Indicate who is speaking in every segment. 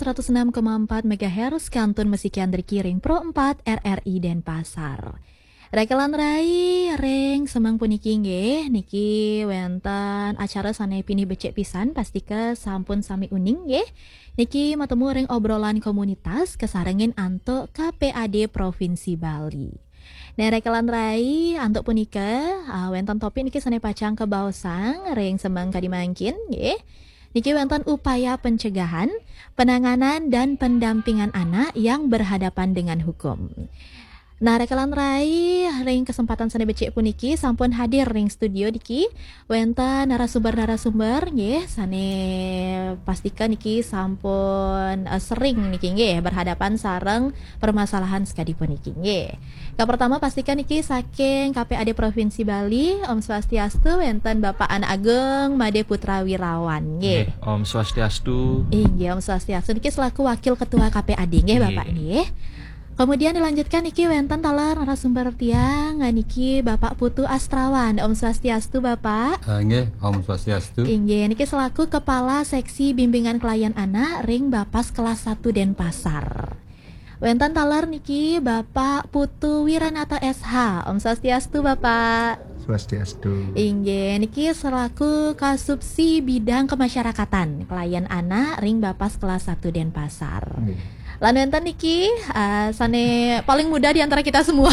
Speaker 1: 106,4 MHz Kantun Mesikian Kiring Pro 4 RRI Denpasar. Rekelan rai reng semang puniki nggih niki wenten acara sane pinih becek pisan pastika sampun sami uning nggih. Niki matemu reng obrolan komunitas kesarengin antuk KPAD Provinsi Bali. Nah rekelan rai antuk punika wenten topik niki sane pacang kebaosang reng semang kadimangkin nggih. Niki wonten upaya pencegahan, penanganan dan pendampingan anak yang berhadapan dengan hukum. Nah rekelan rai ring kesempatan sane becik puniki sampun hadir ring studio diki wonten narasumber nggih sane pastikan niki sampun sering niki nggih berhadapan sareng permasalahan sekadi puniki nggih. Yang pertama pastikan niki saking KPAD Provinsi Bali Om Swastiastu wonten Bapak Anak Ageng Made Putra Wirawan nggih.
Speaker 2: Om Swastiastu.
Speaker 1: Iya Om Swastiastu niki selaku Wakil Ketua KPAD nggih Bapak nggih. Kemudian dilanjutkan niki wenten taler narasumber tiang niki Bapak Putu Astrawan. Om Swastiastu Bapak.
Speaker 3: Nggih, Om Swastiastu.
Speaker 1: Nggih, niki selaku Kepala Seksi Bimbingan Klien Anak Ring Bapas kelas 1 Denpasar. Wenten taler niki Bapak Putu Wiranata SH. Om Swastiastu Bapak.
Speaker 3: Swastiastu.
Speaker 1: Nggih, niki selaku Kasubsi Bidang Kemasyarakatan Klien Anak Ring Bapas kelas 1 Denpasar. Lan wonten niki sane paling muda di antara kita semua.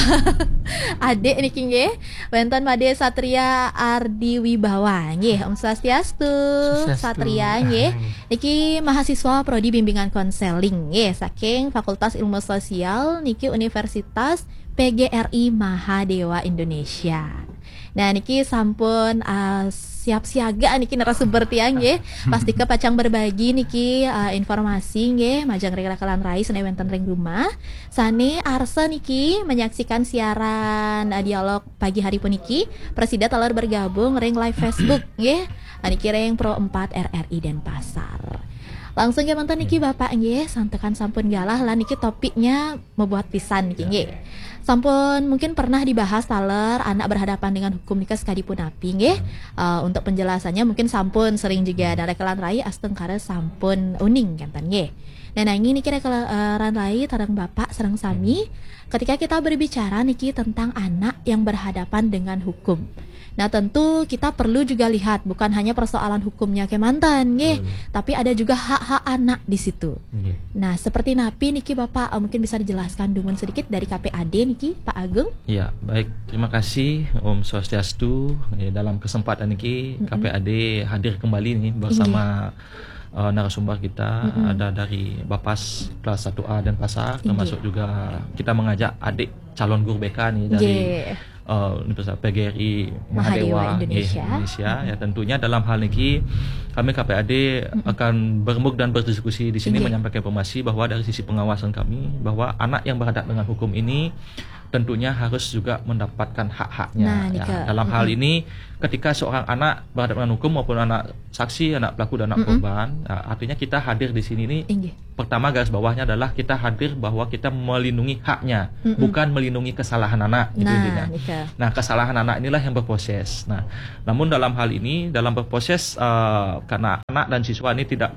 Speaker 1: Adik niki nggih. Wonten Made Satria Ardi Wibawa nggih. Om Swastiastu. Satria nggih. Niki mahasiswa prodi bimbingan konseling nggih saking Fakultas Ilmu Sosial niki Universitas PGRI Mahadewa Indonesia. Nah niki sampun siap siaga niki narasumber tiang nggih. Pasti kepacang berbagi niki informasi nggih majang rekelan rai sane wonten ring rumah. Sane arsa niki menyaksikan siaran dialog pagi hari puniki. Presida telah bergabung ring live Facebook nggih. Niki ring Pro 4 RRI Denpasar. Langsung ke mantan niki Bapak nggih santekan sampun galah lah niki topiknya membuat pisan niki nggih. Sampun mungkin pernah dibahas taler anak berhadapan dengan hukum nikah sekadipun api nggih. Untuk penjelasannya mungkin sampun sering juga dan rekelan rai asteng kare sampun uning kanten nggih. Nah ini niki rekelan rai tareng Bapak sareng sami ketika kita berbicara niki tentang anak yang berhadapan dengan hukum. Nah tentu kita perlu juga lihat bukan hanya persoalan hukumnya kemantan nggih, tapi ada juga hak-hak anak di situ. Nah seperti napi niki Bapak mungkin bisa dijelaskan dengan sedikit dari KPAD niki Pak Ageng.
Speaker 2: Ya baik, terima kasih Om Swastiastu. Dalam kesempatan niki KPAD hadir kembali nih bersama narasumber kita ada dari Bapas kelas 1A Denpasar, termasuk juga kita mengajak adik calon guru BK nih dari Universitas PGRI Mahadewa Indonesia. Ya tentunya dalam hal ini kami KPAD akan berembuk dan berdiskusi di sini menyampaikan informasi bahwa dari sisi pengawasan kami bahwa anak yang berhadapan dengan hukum ini tentunya harus juga mendapatkan hak-haknya. Dalam hal ini ketika seorang anak berhadapan dengan hukum maupun anak saksi, anak pelaku dan anak korban, artinya kita hadir di sini nih. Pertama garis bawahnya adalah kita hadir bahwa kita melindungi haknya, bukan melindungi kesalahan anak gitu intinya. Nah, kesalahan anak inilah yang berproses. Nah, namun dalam hal ini dalam berproses karena anak dan siswa ini tidak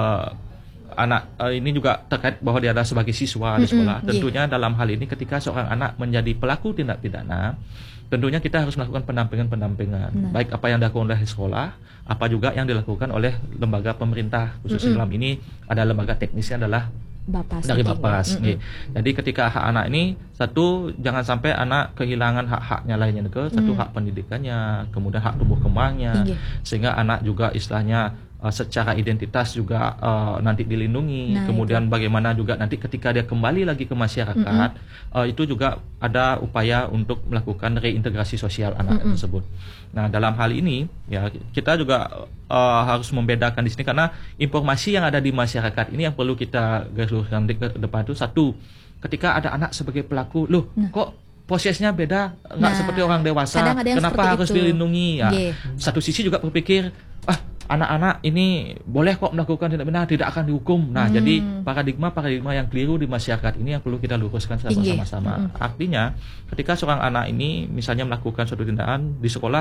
Speaker 2: anak ini juga terkait bahwa dia adalah sebagai siswa di sekolah. Tentunya dalam hal ini ketika seorang anak menjadi pelaku tindak pidana, tentunya kita harus melakukan pendampingan. Baik apa yang dilakukan oleh sekolah, apa juga yang dilakukan oleh lembaga pemerintah. Khususnya dalam ini ada lembaga teknisnya adalah Bapas, dari Bapas. Jadi ketika hak anak ini satu jangan sampai anak kehilangan hak-haknya lainnya satu hak pendidikannya, kemudian hak tumbuh kembangnya, sehingga anak juga istilahnya secara identitas juga nanti dilindungi. Kemudian bagaimana juga nanti ketika dia kembali lagi ke masyarakat itu juga ada upaya untuk melakukan reintegrasi sosial anak tersebut. Nah dalam hal ini ya kita juga harus membedakan di sini karena informasi yang ada di masyarakat ini yang perlu kita garis luruskan ke depan itu satu, ketika ada anak sebagai pelaku, kok prosesnya beda, nggak seperti orang dewasa, kenapa harus dilindungi ya. Satu sisi juga berpikir anak-anak ini boleh kok melakukan tindak pidana, tidak akan dihukum. Nah, jadi paradigma yang keliru di masyarakat ini yang perlu kita luruskan secara bersama-sama. Artinya, ketika seorang anak ini misalnya melakukan suatu tindakan di sekolah,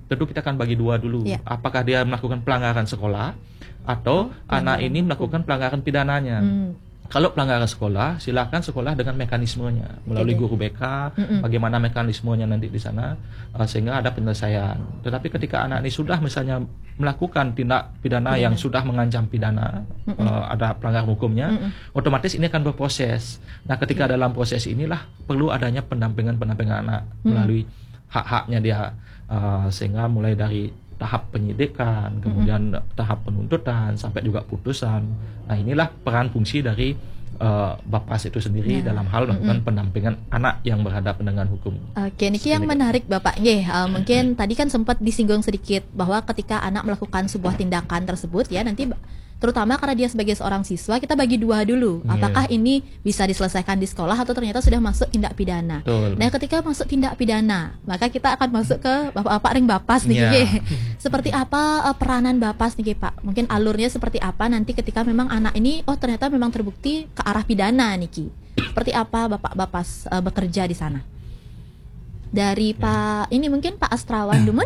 Speaker 2: tentu kita akan bagi dua dulu.
Speaker 1: Ya.
Speaker 2: Apakah dia melakukan pelanggaran sekolah atau anak ini melakukan pelanggaran pidananya. Kalau pelanggaran sekolah, silakan sekolah dengan mekanismenya melalui guru BK, bagaimana mekanismenya nanti di sana sehingga ada penyelesaian. Tetapi ketika anak ini sudah misalnya melakukan tindak pidana yang sudah mengancam pidana, ada pelanggaran hukumnya, otomatis ini akan berproses. Nah, ketika dalam proses inilah perlu adanya pendampingan anak melalui hak-haknya dia, sehingga mulai dari tahap penyidikan, kemudian tahap penuntutan, sampai juga putusan. Nah, inilah peran fungsi dari Bapas itu sendiri dalam hal melakukan pendampingan anak yang berhadapan dengan hukum.
Speaker 1: Oke, niki yang menarik Bapak. Mungkin tadi kan sempat disinggung sedikit bahwa ketika anak melakukan sebuah tindakan tersebut ya nanti terutama karena dia sebagai seorang siswa kita bagi dua dulu. Apakah ini bisa diselesaikan di sekolah atau ternyata sudah masuk tindak pidana.
Speaker 2: Betul.
Speaker 1: Nah, ketika masuk tindak pidana, maka kita akan masuk ke Bapak ring Bapas nih. Seperti apa peranan Bapas nih Pak? Mungkin alurnya seperti apa nanti ketika memang anak ini ternyata memang terbukti ke arah pidana niki. Seperti apa Bapak Bapas bekerja di sana? Dari Pak ini mungkin Pak Astrawan Dumen.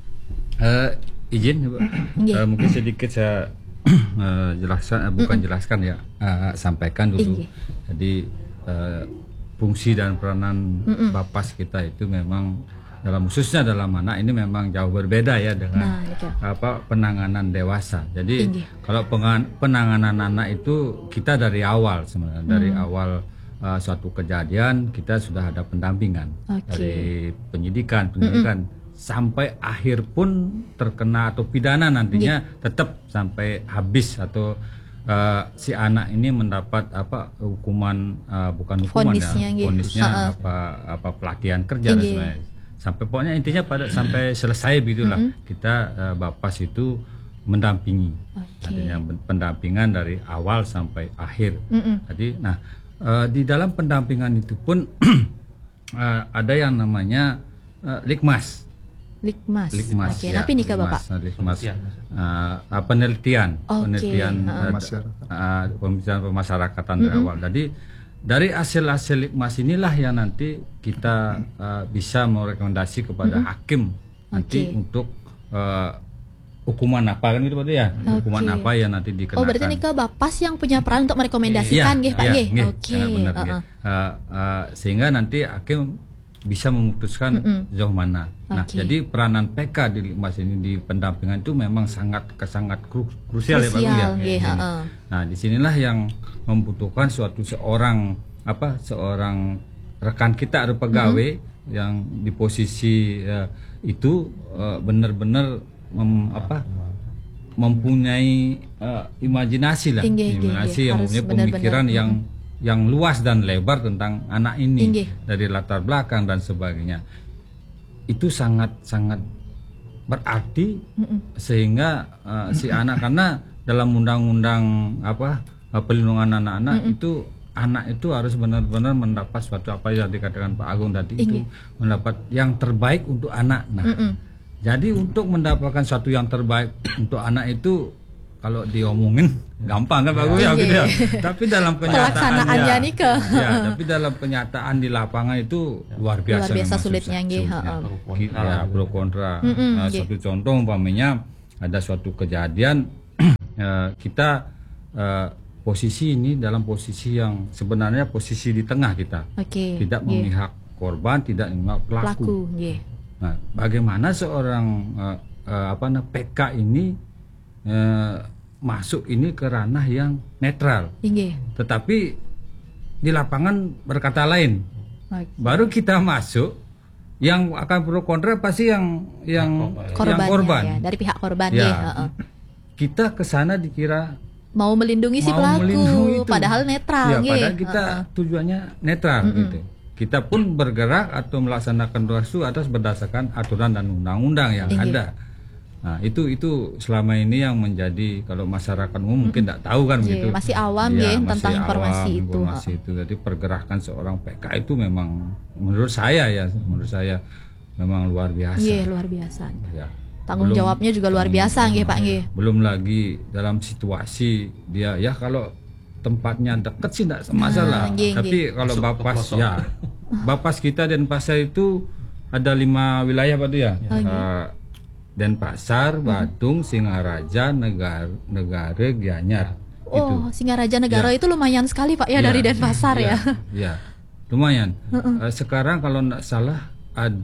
Speaker 3: Izin mungkin sedikit saya jelaskan, jelaskan ya, sampaikan dulu. Jadi fungsi dan peranan Bapas kita itu memang khususnya dalam anak ini memang jauh berbeda ya dengan penanganan dewasa. Jadi kalau penanganan anak itu kita dari awal sebenarnya, dari awal suatu kejadian kita sudah ada pendampingan dari penyidikan sampai akhir pun terkena atau pidana nantinya tetap sampai habis atau si anak ini mendapat hukuman bukan hukuman vonisnya pelatihan kerja dan sebagainya. Sampai pokoknya intinya sampai selesai begitulah kita Bapas itu mendampingi. Artinya pendampingan dari awal sampai akhir. Jadi di dalam pendampingan itu pun ada yang namanya Likmas.
Speaker 1: Oke, tapi nih Bapak.
Speaker 3: Likmas. Penelitian pemasyarakatan dari awal. Jadi dari hasil Likmas inilah yang nanti kita bisa merekomendasi kepada hakim nanti untuk hukuman apa kan itu Pak ya? Hukuman apa yang nanti dikenakan.
Speaker 1: Berarti nih Bapas yang punya peran untuk merekomendasikan Pak.
Speaker 3: Oke. Sehingga nanti hakim bisa memutuskan sejauh mana. Nah, jadi peranan PK di Likmas ini di pendampingan itu memang sangat krusial ya Pak ya. Nah, disinilah yang membutuhkan seorang rekan kita atau pegawai yang di posisi itu benar-benar mempunyai imajinasi lah, imajinasi yang mempunyai pemikiran yang luas dan lebar tentang anak ini dari latar belakang dan sebagainya. Itu sangat berarti sehingga si anak, karena dalam undang-undang pelindungan anak-anak itu anak itu harus benar-benar mendapat suatu apa yang dikatakan Pak Agung tadi itu mendapat yang terbaik untuk anak. Nah, jadi untuk mendapatkan suatu yang terbaik untuk anak itu kalau diomongin gampang kan Pak Agung gitu ya. Tapi dalam kenyataannya tapi dalam kenyataan di lapangan itu luar biasa
Speaker 1: sulitnya
Speaker 3: pro kontra. Satu contoh umpamanya ada suatu kejadian kita posisi ini dalam posisi yang sebenarnya posisi di tengah kita. Tidak memihak korban, tidak memihak pelaku. Nah, bagaimana seorang PK ini masuk ini ke ranah yang netral, tetapi di lapangan berkata lain. Baru kita masuk, yang akan pro kontra pasti yang korban.
Speaker 1: Dari pihak korban.
Speaker 3: Kita ke sana dikira
Speaker 1: mau melindungi si pelaku, padahal netral.
Speaker 3: Padahal kita tujuannya netral gitu. Kita pun bergerak atau melaksanakan tugas atas berdasarkan aturan dan undang-undang yang ada. Nah, itu selama ini yang menjadi, kalau masyarakat umum mungkin tidak tahu kan begitu.
Speaker 1: Masih awam tentang informasi itu.
Speaker 3: Jadi pergerakan seorang PK itu memang menurut saya memang luar biasa.
Speaker 1: Luar biasa. Tanggung jawabnya juga luar biasa Pak.
Speaker 3: Belum lagi dalam situasi dia kalau tempatnya dekat sih tidak masalah. Tapi kalau Bapas Bapas kita dan Pasar itu ada 5 wilayah Pak ya. Denpasar, Badung, Singaraja, Negara, Gianyar.
Speaker 1: Oh, Singaraja Negara
Speaker 3: Ya.
Speaker 1: itu lumayan sekali Pak ya, dari Denpasar ya.
Speaker 3: Ya, lumayan. Sekarang kalau enggak salah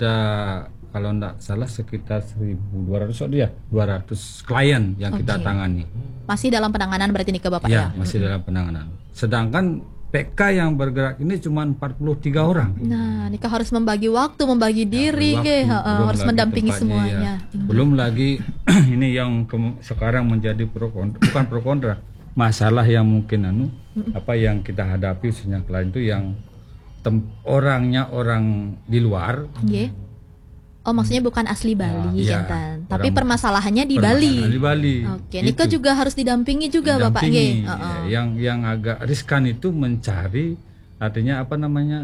Speaker 3: sekitar 1.200 dia, 200 klien yang kita
Speaker 1: Oke.
Speaker 3: tangani.
Speaker 1: Masih dalam penanganan berarti nih ke Bapak
Speaker 3: Ya,
Speaker 1: ya.
Speaker 3: masih dalam penanganan. Sedangkan PK yang bergerak ini cuma 43 orang.
Speaker 1: Nah, nikah harus membagi waktu, membagi diri,
Speaker 3: Waktu,
Speaker 1: ge,
Speaker 3: belum
Speaker 1: harus
Speaker 3: lagi
Speaker 1: mendampingi
Speaker 3: tempatnya,
Speaker 1: semuanya.
Speaker 3: ya. Belum lagi ini yang sekarang menjadi bukan pro kontra. Masalah yang mungkin apa yang kita hadapi khususnya klien itu yang orangnya orang di luar.
Speaker 1: Nggih. Oh, maksudnya bukan asli Bali,
Speaker 3: iya,
Speaker 1: Jantan. Tapi
Speaker 3: orang-
Speaker 1: permasalahannya di Bali.
Speaker 3: Permasalahan di Bali.
Speaker 1: Oke, nikah
Speaker 3: Itu.
Speaker 1: juga harus didampingi juga Bapak
Speaker 3: Didampingi,
Speaker 1: nggih.
Speaker 3: ya. Yang agak riskan itu mencari artinya apa namanya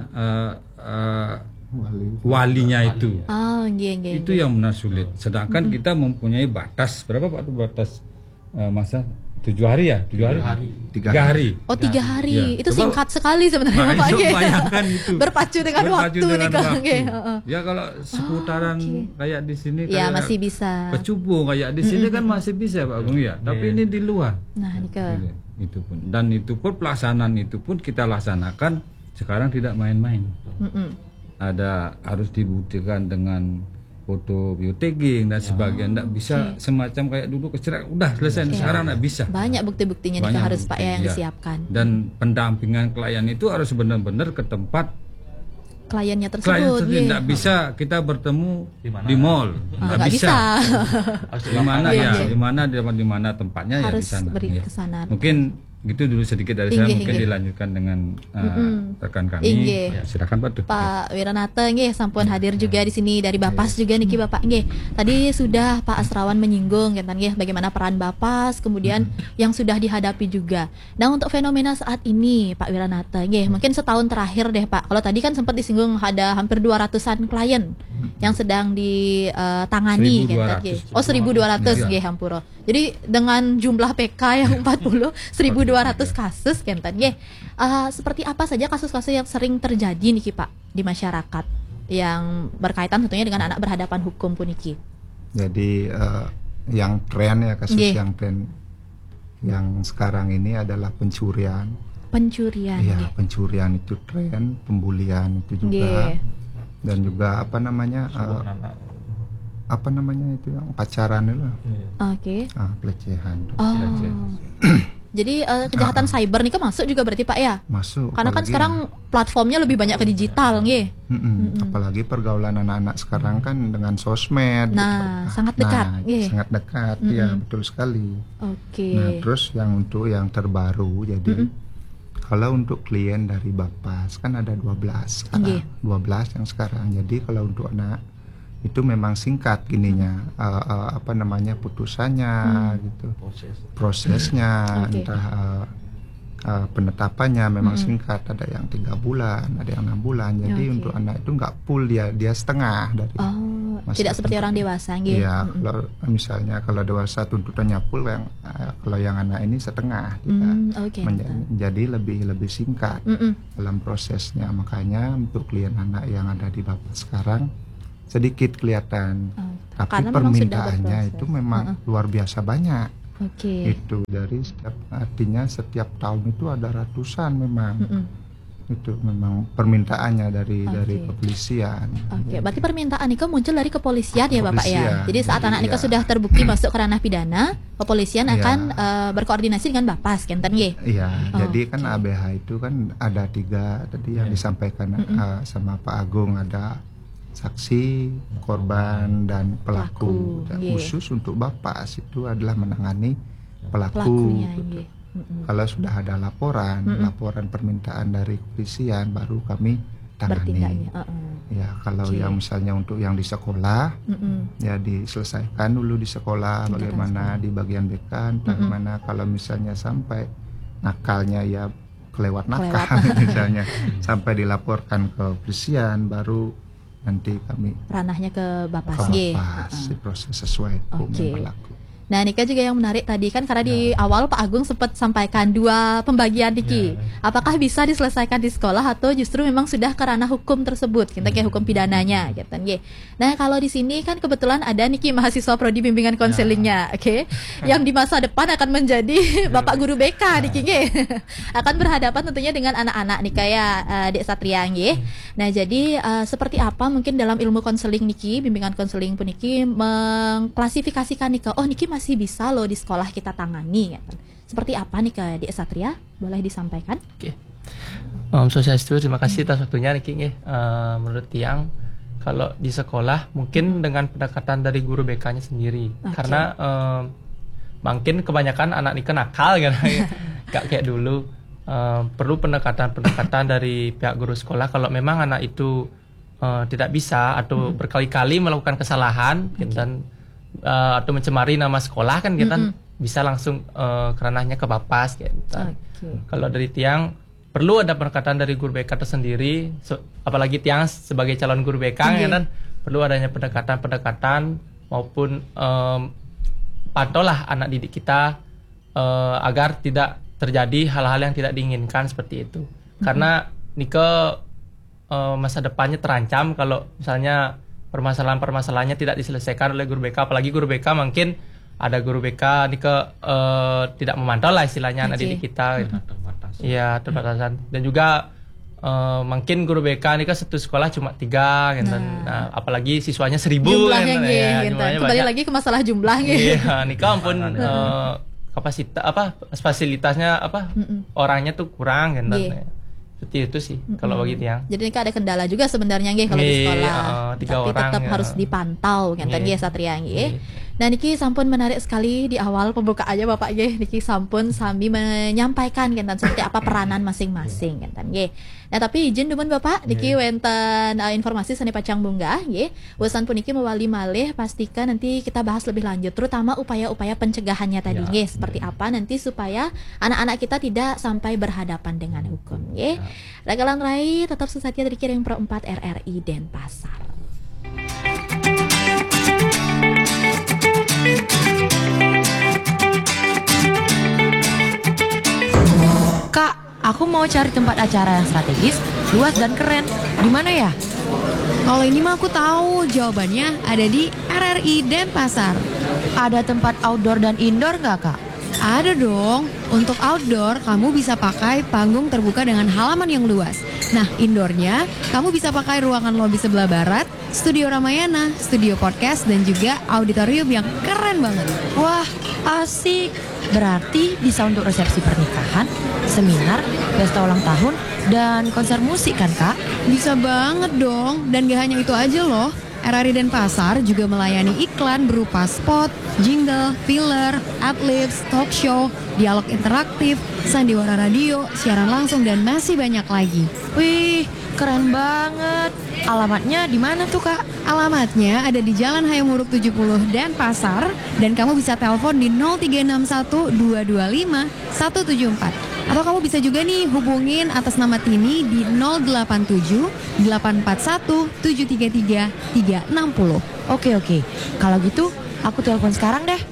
Speaker 3: walinya itu.
Speaker 1: Oh, nggih.
Speaker 3: Itu yang benar sulit. Sedangkan kita mempunyai batas berapa Pak tuh batas masa 7 hari ya? 7 hari? 3 hari.
Speaker 1: Oh, 3 hari.
Speaker 3: Iya.
Speaker 1: Itu
Speaker 3: Coba-
Speaker 1: singkat sekali sebenarnya
Speaker 3: Nah,
Speaker 1: Bapak
Speaker 3: itu
Speaker 1: nggih.
Speaker 3: bayangkan itu.
Speaker 1: Berpacu dengan
Speaker 3: Berpacu
Speaker 1: waktu
Speaker 3: dengan
Speaker 1: nikah
Speaker 3: waktu.
Speaker 1: nggih.
Speaker 3: Ya kalau seputaran kayak di sini
Speaker 1: Ya,
Speaker 3: kayak
Speaker 1: masih bisa.
Speaker 3: Kecubung kayak di sini kan masih bisa Pak Agung ya. Tapi ini di luar.
Speaker 1: Nah, nikah.
Speaker 3: Itu pun. Dan itu pun pelaksanaan itu pun kita laksanakan sekarang tidak main-main. Ada harus dibuktikan dengan foto biotagging dan sebagainya. Nggak bisa semacam kayak dulu kecerai udah selesai. Sekarang nggak bisa.
Speaker 1: Banyak bukti-buktinya nikah
Speaker 3: Banyak
Speaker 1: harus Pak ya yang
Speaker 3: bukti, ya.
Speaker 1: disiapkan.
Speaker 3: Dan pendampingan klien itu harus benar-benar ke tempat
Speaker 1: Kliennya
Speaker 3: klien
Speaker 1: tersebut.
Speaker 3: itu
Speaker 1: nggih.
Speaker 3: tidak bisa kita bertemu di mall.
Speaker 1: Ah, nggak bisa.
Speaker 3: Di mana
Speaker 1: Iya,
Speaker 3: ya?
Speaker 1: iya.
Speaker 3: Di mana tempatnya ya di
Speaker 1: Harus
Speaker 3: sana.
Speaker 1: beri
Speaker 3: Ya.
Speaker 1: ke sana.
Speaker 3: Mungkin gitu dulu sedikit dari saya,
Speaker 1: Inggih,
Speaker 3: mungkin
Speaker 1: inggih.
Speaker 3: dilanjutkan dengan rekan kami.
Speaker 1: Inggih.
Speaker 3: Ya, silakan Pak tuh.
Speaker 1: Pak Wiranata nggih sampun hadir juga di sini dari Bapas juga niki Bapak nggih. Tadi sudah Pak Asrawan menyinggung kan nggih bagaimana peran Bapas kemudian yang sudah dihadapi juga. Nah, untuk fenomena saat ini Pak Wiranata nggih, mungkin setahun terakhir deh Pak. Kalau tadi kan sempat disinggung ada hampir 200-an klien yang sedang ditangani
Speaker 3: 1.200.
Speaker 1: gitu nggih. Oh, 1.200
Speaker 3: Iya.
Speaker 1: nggih hampura. Jadi dengan jumlah PK yang 40, 1.200 kasus kenten nggih. Seperti apa saja kasus-kasus yang sering terjadi niki Pak di masyarakat yang berkaitan tentunya dengan anak berhadapan hukum puniki.
Speaker 4: Jadi yang tren ya kasus
Speaker 1: Nggih.
Speaker 4: yang tren yang sekarang ini adalah pencurian.
Speaker 1: Pencurian
Speaker 4: Ya,
Speaker 1: nggih.
Speaker 4: pencurian itu tren, pembulian itu juga.
Speaker 1: Nggih.
Speaker 4: Dan juga apa namanya itu yang pacaran itu
Speaker 1: Oke.
Speaker 4: pelecehan
Speaker 1: Oh. Jadi kejahatan cyber nih kan masuk juga berarti Pak ya?
Speaker 4: masuk.
Speaker 1: Karena kan
Speaker 4: apalagi-
Speaker 1: sekarang platformnya lebih banyak ke digital nggih.
Speaker 4: Apalagi pergaulan anak-anak sekarang kan dengan sosmed.
Speaker 1: Nah, sangat dekat, nggih.
Speaker 4: sangat dekat, ya betul sekali.
Speaker 1: Oke.
Speaker 4: Nah, terus untuk yang terbaru, jadi kalau untuk klien dari Bapas kan ada 12 sekarang.
Speaker 1: Nggih.
Speaker 4: 12 yang sekarang. Jadi kalau untuk anak itu memang singkat gininya, putusannya gitu, prosesnya,
Speaker 1: Oke.
Speaker 4: entah penetapannya memang singkat. Ada yang 3 bulan, ada yang 6 bulan. Jadi
Speaker 1: Oke.
Speaker 4: untuk anak itu nggak full, dia setengah dari.
Speaker 1: Oh,
Speaker 4: Masa
Speaker 1: tidak seperti orang dewasa nggih.
Speaker 4: Iya, kalau misalnya kalau dewasa tuntutannya full, kalau yang anak ini setengah, dia
Speaker 1: Oke.
Speaker 4: menjadi lebih singkat dalam prosesnya. Makanya untuk klien anak yang ada di Bapak sekarang sedikit kelihatan, tapi
Speaker 1: karena memang sudah
Speaker 4: permintaannya
Speaker 1: berproses.
Speaker 4: itu memang luar biasa banyak.
Speaker 1: Oke.
Speaker 4: Itu dari artinya setiap tahun itu ada ratusan memang. Itu memang permintaannya dari kepolisian.
Speaker 1: Oke, berarti permintaan nikah muncul dari kepolisian ya Bapak ya.
Speaker 4: Kepolisian.
Speaker 1: Jadi saat anak nikah
Speaker 4: Iya.
Speaker 1: sudah terbukti masuk ke ranah pidana, kepolisian
Speaker 4: Iya.
Speaker 1: akan berkoordinasi dengan Bapas, kenten nggih.
Speaker 4: Iya,
Speaker 1: Oh,
Speaker 4: jadi kan ABH itu kan ada 3 tadi yang disampaikan sama Pak Agung, ada saksi, korban, dan pelaku. Dan
Speaker 1: Nggih.
Speaker 4: khusus untuk Bapas itu adalah menangani pelaku.
Speaker 1: Pelakunya
Speaker 4: gitu.
Speaker 1: nggih.
Speaker 4: Kalau sudah ada laporan permintaan dari kepolisian, baru kami
Speaker 1: Bertindaknya.
Speaker 4: tangani. Ya, kalau
Speaker 1: Oke.
Speaker 4: yang misalnya untuk yang di sekolah, ya diselesaikan dulu di sekolah, bagaimana di bagian dekan, bagaimana kalau misalnya sampai nakalnya ya kelewat nakal misalnya sampai dilaporkan ke kepolisian, baru nanti kami
Speaker 1: Ranahnya ke Bapas nggih.
Speaker 4: Bapas, proses sesuai hukum
Speaker 1: Oke.
Speaker 4: yang berlaku.
Speaker 1: Nah, Nika juga yang menarik tadi kan karena di awal Pak Agung sempat sampaikan 2 pembagian Niki. Apakah bisa diselesaikan di sekolah atau justru memang sudah ke ranah hukum tersebut, kita kayak hukum pidananya gitu. Nah, kalau di sini kan kebetulan ada Niki mahasiswa prodi bimbingan konselingnya, yang di masa depan akan menjadi Bapak guru BK Niki akan berhadapan tentunya dengan anak-anak nih kayak Dek Satria nggih. Nah, jadi seperti apa mungkin dalam ilmu konseling Niki, bimbingan konseling pun Niki mengklasifikasikan Niki, oh Niki masih bisa loh di sekolah kita tangani gitu. Seperti apa nih ke Dek Satria? Boleh disampaikan?
Speaker 2: Om Swastiastu, terima kasih atas waktunya Niki. Menurut Tiang, kalau di sekolah mungkin dengan pendekatan dari guru BK-nya sendiri, karena mungkin kebanyakan anak Nika nakal kan, gak kayak dulu. Perlu pendekatan dari pihak guru sekolah kalau memang anak itu tidak bisa atau berkali-kali melakukan kesalahan dan atau mencemari nama sekolah kan kita bisa langsung keranahnya ke Bapas gitu. Kalau dari Tiang perlu ada pendekatan dari guru BK tersendiri, apalagi Tiang sebagai calon guru BK kan perlu adanya pendekatan maupun pantaulah anak didik kita agar tidak terjadi hal-hal yang tidak diinginkan seperti itu. Karena Nika masa depannya terancam kalau misalnya permasalahan-permasalahannya tidak diselesaikan oleh guru BK, apalagi guru BK mungkin ada guru BK Nika tidak memantau lah istilahnya anak didik kita. Iya, terbatasan. Dan juga mungkin guru BK Nika satu sekolah cuma 3 gitu. Nah, apalagi siswanya 1000
Speaker 1: jumlahnya
Speaker 2: kan.
Speaker 1: Kembali banyak. Lagi ke masalah jumlah gitu.
Speaker 2: Iya, Nika ampun kapasitas fasilitasnya orangnya tuh kurang gitu. Seperti itu sih kalau bagi Tiang.
Speaker 1: Jadi ini ada kendala juga sebenarnya kalau di sekolah.
Speaker 2: 3
Speaker 1: tapi
Speaker 2: orang
Speaker 1: tetap harus dipantau kan Satria Nah, Niki sampun menarik sekali di awal pembukaannya Bapak Niki sampun sambil menyampaikan kan seperti apa peranan masing-masing kan Nah, tapi izin dumun Bapak Niki wenten informasi sani pacang bunga Wasan pun Niki mewali malih pastikan nanti kita bahas lebih lanjut terutama upaya-upaya pencegahannya tadi seperti apa nanti supaya anak-anak kita tidak sampai berhadapan dengan hukum Ragalan Rai tetap sesatia dari Kiring Pro 4 RRI Denpasar.
Speaker 5: Kak, aku mau cari tempat acara yang strategis, luas dan keren. Di mana ya?
Speaker 6: Kalau ini mah aku tahu jawabannya ada di RRI Denpasar.
Speaker 5: Ada tempat outdoor dan indoor nggak, Kak?
Speaker 6: Ada dong. Untuk outdoor, kamu bisa pakai panggung terbuka dengan halaman yang luas. Nah, indoornya, kamu bisa pakai ruangan lobi sebelah barat, studio Ramayana, studio podcast, dan juga auditorium yang keren banget.
Speaker 5: Wah, asik. Berarti bisa untuk resepsi pernikahan, seminar, pesta ulang tahun, dan konser musik kan, Kak?
Speaker 6: Bisa banget dong. Dan gak hanya itu aja loh. RRI Denpasar juga melayani iklan berupa spot, jingle, filler, adlibs, talk show, dialog interaktif, sandiwara radio, siaran langsung, dan masih banyak lagi.
Speaker 5: Wih, keren banget. Alamatnya di mana tuh, Kak?
Speaker 6: Alamatnya ada di Jalan Hayam Wuruk 70 Denpasar, dan kamu bisa telepon di 0361 225 174. Atau kamu bisa juga nih hubungin atas nama Tini di 087 841 733 360.
Speaker 5: Oke. Kalau gitu, aku telepon sekarang deh.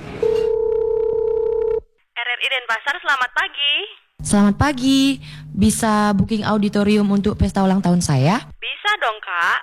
Speaker 7: RRI Denpasar, selamat pagi.
Speaker 5: Selamat pagi. Bisa booking auditorium untuk pesta ulang tahun saya?
Speaker 7: Bisa dong, Kak.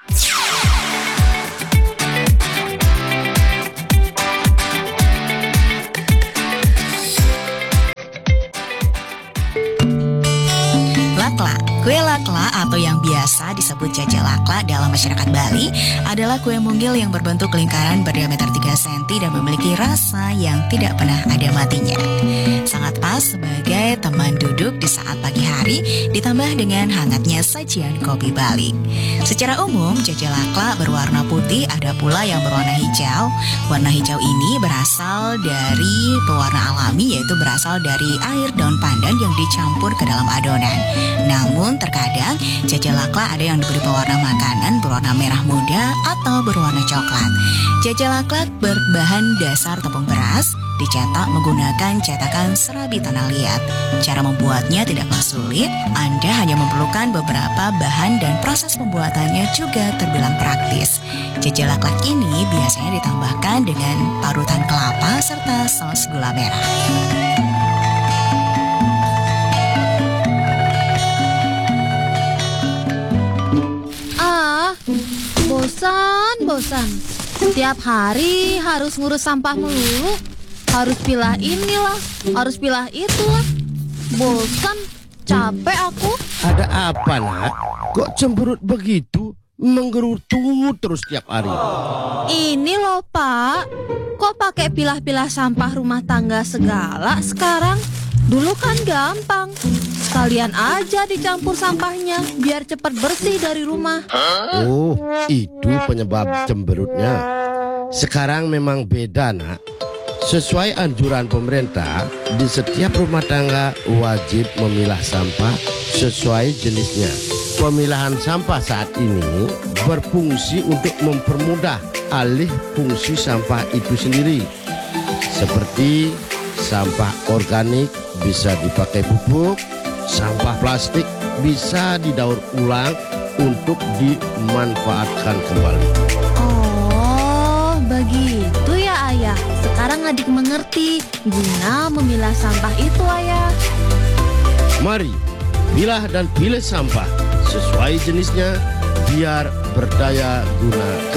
Speaker 8: Kue lakla atau yang biasa disebut jajal lakla dalam masyarakat Bali adalah kue mungil yang berbentuk lingkaran berdiameter 3 cm dan memiliki rasa yang tidak pernah ada matinya. Sangat pas sebagai teman duduk di saat pagi hari ditambah dengan hangatnya sajian kopi Bali. Secara umum jajal lakla berwarna putih, ada pula yang berwarna hijau. Warna hijau ini berasal dari pewarna alami, yaitu berasal dari air daun pandan yang dicampur ke dalam adonan. Namun terkadang jajal lakla ada yang diberi pewarna makanan berwarna merah muda atau berwarna coklat. Jajal lakla berbahan dasar tepung beras, dicetak menggunakan cetakan serabi tanah liat. Cara membuatnya tidaklah sulit, Anda hanya memerlukan beberapa bahan dan proses pembuatannya juga terbilang praktis. Jejak laklak ini biasanya ditambahkan dengan parutan kelapa serta saus gula merah.
Speaker 1: Bosan. Setiap hari harus ngurus sampah melulu. Harus pilah inilah, harus pilah itulah. Bosan, capek aku.
Speaker 9: Ada apa, Nak? Kok cemberut begitu? Menggerutu terus tiap hari.
Speaker 1: Ini loh, Pak. Kok pakai pilah-pilah sampah rumah tangga segala sekarang? Dulu kan gampang. Sekalian aja dicampur sampahnya biar cepat bersih dari rumah.
Speaker 9: Oh, itu penyebab cemberutnya. Sekarang memang beda, Nak. Sesuai anjuran pemerintah, di setiap rumah tangga wajib memilah sampah sesuai jenisnya. Pemilahan sampah saat ini berfungsi untuk mempermudah alih fungsi sampah itu sendiri. Seperti sampah organik bisa dipakai pupuk, sampah plastik bisa didaur ulang untuk dimanfaatkan kembali.
Speaker 1: Oh, begitu ya, Ayah. Sekarang adik mengerti guna memilah sampah itu, Ayah.
Speaker 9: Mari, pilah dan pilih sampah sesuai jenisnya biar berdaya guna kembali.